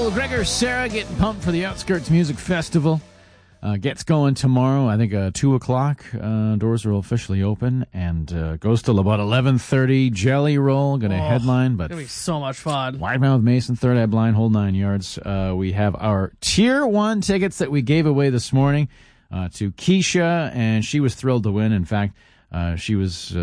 Cool. Gregor Sarah getting pumped for the Outskirts Music Festival. Gets going tomorrow, I think 2 o'clock. Doors are officially open and goes till about 11:30. Jelly Roll going to headline. But it's going to be so much fun. Wide Mouth Mason, Third Eye Blind, whole 9 yards. We have our Tier 1 tickets that we gave away this morning to Keisha, and she was thrilled to win. In fact, she was